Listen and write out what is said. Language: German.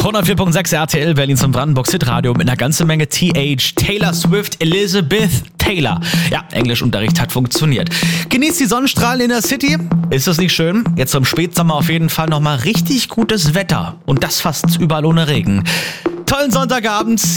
104.6 RTL Berlin zum Brandenburg Hit Radio mit einer ganzen Menge TH, Taylor Swift, Elizabeth Taylor. Ja, Englischunterricht hat funktioniert. Genießt die Sonnenstrahlen in der City. Ist das nicht schön? Jetzt zum Spätsommer auf jeden Fall nochmal richtig gutes Wetter. Und das fast überall ohne Regen. Tollen Sonntagabend.